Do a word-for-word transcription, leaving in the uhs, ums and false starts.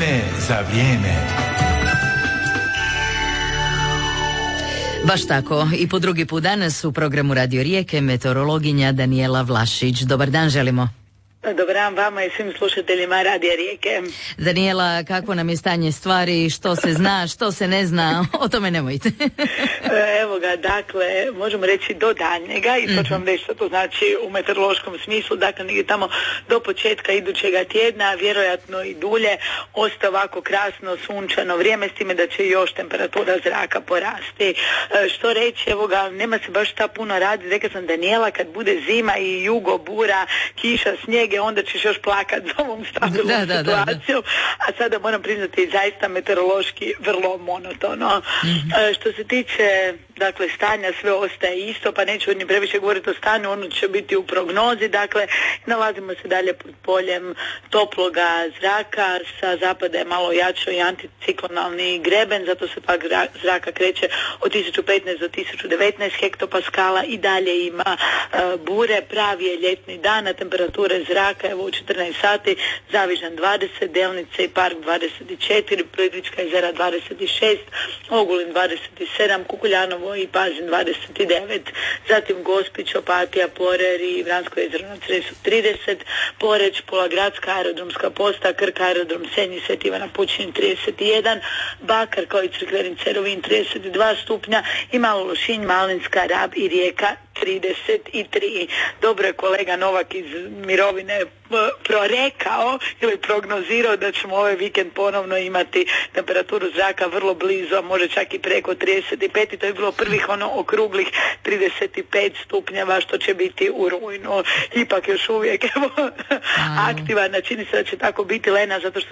Vrijeme za vrijeme. Baš tako, i po drugi put danas u programu Radio Rijeke meteorologinja Danijela Vlašić. Dobar dan želimo. Dobar dan vama i svim slušateljima Radija Rijeke. Danijela, kako nam je stanje stvari, što se zna, što se ne zna, o tome nemojte. Evo ga, dakle, možemo reći do daljnjega i to ću vam reći što to znači u meteorološkom smislu, dakle negdje tamo do početka idućega tjedna, vjerojatno i dulje, ostaje ovako krasno, sunčano vrijeme, s time da će još temperatura zraka porasti. Što reći, evo ga, nema se baš ta puno raditi, rekla sam Danijela, kad bude zima i jugo, bura, kiša, snijeg, onda ćeš još plakat za ovom stabilnom da, da, situaciju, da, da. A sada moram priznati zaista meteorološki vrlo monotono. Mm-hmm. E, što se tiče dakle stanja, sve ostaje isto, pa neću ni previše govoriti o stanju, ono će biti u prognozi, dakle nalazimo se dalje pod poljem toploga zraka, sa zapada je malo jačo i anticiklonalni greben, zato se pak zraka kreće od tisuću petnaest do tisuću devetnaest hektopaskala i dalje ima uh, bure, pravi je ljetni dan, a temperature zraka evo u četrnaest sati, Zavižan dvadeset, Delnice i Park dvadeset četiri, Plitvička jezera dvadeset šest, Ogulin dvadeset sedam, Kukuljanovo i Pazin dvadeset devet, zatim Gospić, Opatija, Porer i Vransko jezero na Cresu trideset, Poreč, Polagradska aerodromska posta, Krk aerodrom Senj i Sveti Ivana Pučin trideset jedan, Bakar kao i Crkverin Cerovin trideset dva stupnja i Malo Lošinj, Malinska, Rab i Rijeka trideset tri. Dobro je kolega Novak iz mirovine prorekao ili prognozirao da ćemo ovaj vikend ponovno imati temperaturu zraka vrlo blizu, a može čak i preko trideset pet i to je bilo prvih ono okruglih trideset pet stupnjeva što će biti u rujnu. Ipak još uvijek evo aktivan, čini se da će tako biti, Lena, zato što